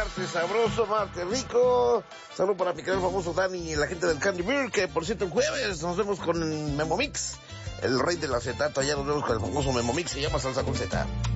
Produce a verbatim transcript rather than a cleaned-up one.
martes sabroso, martes rico. Salud para mi querido famoso Dani y la gente del Candy Beer, que por cierto el jueves nos vemos con Memo Mix, el rey del acetato. Allá nos vemos con el famoso Memo Mix, se llama Salsa con Zeta.